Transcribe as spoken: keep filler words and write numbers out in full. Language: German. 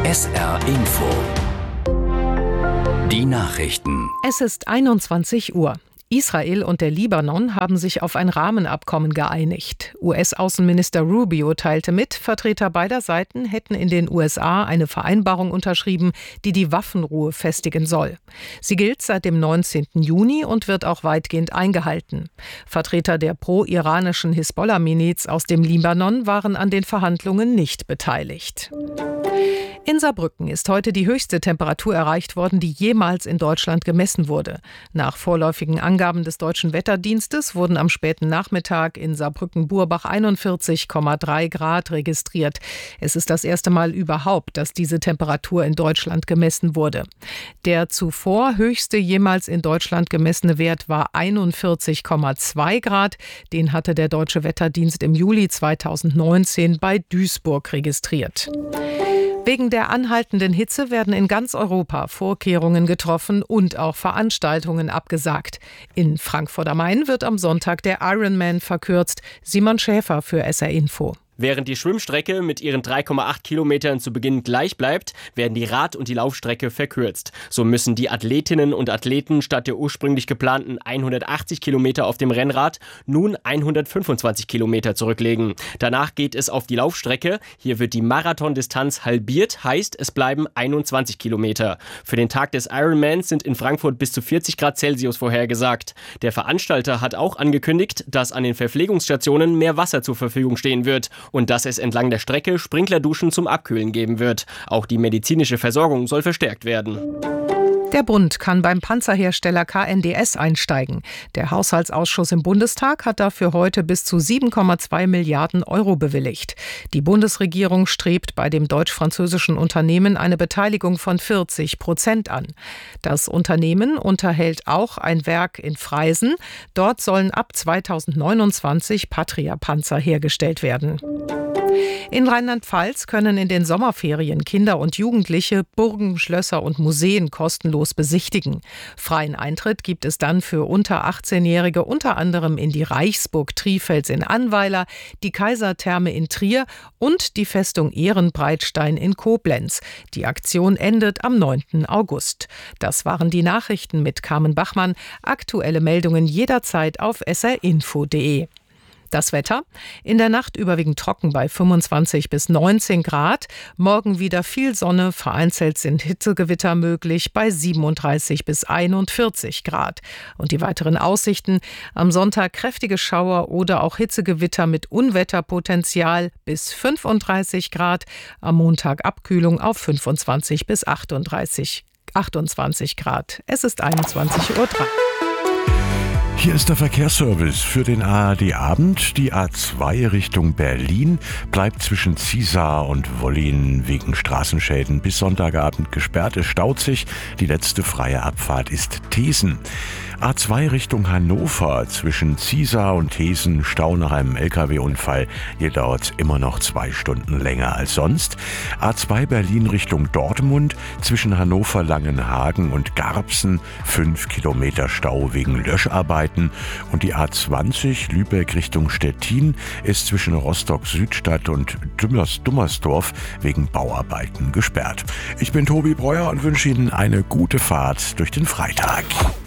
S R Info. Die Nachrichten. Es ist einundzwanzig Uhr. Israel und der Libanon haben sich auf ein Rahmenabkommen geeinigt. U S-Außenminister Rubio teilte mit, Vertreter beider Seiten hätten in den U S A eine Vereinbarung unterschrieben, die die Waffenruhe festigen soll. Sie gilt seit dem neunzehnten Juni und wird auch weitgehend eingehalten. Vertreter der pro-iranischen Hisbollah-Miliz aus dem Libanon waren an den Verhandlungen nicht beteiligt. In Saarbrücken ist heute die höchste Temperatur erreicht worden, die jemals in Deutschland gemessen wurde. Nach vorläufigen Angaben des Deutschen Wetterdienstes wurden am späten Nachmittag in Saarbrücken-Burbach einundvierzig Komma drei Grad registriert. Es ist das erste Mal überhaupt, dass diese Temperatur in Deutschland gemessen wurde. Der zuvor höchste jemals in Deutschland gemessene Wert war einundvierzig Komma zwei Grad. Den hatte der Deutsche Wetterdienst im Juli zweitausendneunzehn bei Duisburg registriert. Wegen der anhaltenden Hitze werden in ganz Europa Vorkehrungen getroffen und auch Veranstaltungen abgesagt. In Frankfurt am Main wird am Sonntag der Ironman verkürzt. Simon Schäfer für S R Info. Während die Schwimmstrecke mit ihren drei Komma acht Kilometern zu Beginn gleich bleibt, werden die Rad- und die Laufstrecke verkürzt. So müssen die Athletinnen und Athleten statt der ursprünglich geplanten hundertachtzig Kilometer auf dem Rennrad nun hundertfünfundzwanzig Kilometer zurücklegen. Danach geht es auf die Laufstrecke. Hier wird die Marathondistanz halbiert, heißt es bleiben einundzwanzig Kilometer. Für den Tag des Ironmans sind in Frankfurt bis zu vierzig Grad Celsius vorhergesagt. Der Veranstalter hat auch angekündigt, dass an den Verpflegungsstationen mehr Wasser zur Verfügung stehen wird und dass es entlang der Strecke Sprinklerduschen zum Abkühlen geben wird. Auch die medizinische Versorgung soll verstärkt werden. Der Bund kann beim Panzerhersteller K N D S einsteigen. Der Haushaltsausschuss im Bundestag hat dafür heute bis zu sieben Komma zwei Milliarden Euro bewilligt. Die Bundesregierung strebt bei dem deutsch-französischen Unternehmen eine Beteiligung von vierzig Prozent an. Das Unternehmen unterhält auch ein Werk in Freisen. Dort sollen ab zweitausendneunundzwanzig Patria-Panzer hergestellt werden. In Rheinland-Pfalz können in den Sommerferien Kinder und Jugendliche Burgen, Schlösser und Museen kostenlos besichtigen. Freien Eintritt gibt es dann für unter achtzehnjährige unter anderem in die Reichsburg Trifels in Annweiler, die Kaisertherme in Trier und die Festung Ehrenbreitstein in Koblenz. Die Aktion endet am neunten August. Das waren die Nachrichten mit Carmen Bachmann. Aktuelle Meldungen jederzeit auf s r info punkt d e. Das Wetter: In der Nacht überwiegend trocken bei fünfundzwanzig bis neunzehn Grad. Morgen wieder viel Sonne, vereinzelt sind Hitzegewitter möglich bei siebenunddreißig bis einundvierzig Grad. Und die weiteren Aussichten: Am Sonntag kräftige Schauer oder auch Hitzegewitter mit Unwetterpotenzial bis fünfunddreißig Grad. Am Montag Abkühlung auf fünfundzwanzig bis achtunddreißig, achtundzwanzig Grad. Es ist einundzwanzig Uhr drei. Hier ist der Verkehrsservice für den A R D-Abend. Die A zwei Richtung Berlin bleibt zwischen Ziesar und Wollin wegen Straßenschäden bis Sonntagabend gesperrt. Es staut sich. Die letzte freie Abfahrt ist Thesen. A zwei Richtung Hannover zwischen Ziesar und Thesen Stau nach einem L K W-Unfall. Hier dauert es immer noch zwei Stunden länger als sonst. A zwei Berlin Richtung Dortmund zwischen Hannover, Langenhagen und Garbsen fünf Kilometer Stau wegen Löscharbeiten. Und die A zwanzig Lübeck Richtung Stettin ist zwischen Rostock-Südstadt und Dummersdorf wegen Bauarbeiten gesperrt. Ich bin Tobi Breuer und wünsche Ihnen eine gute Fahrt durch den Freitag.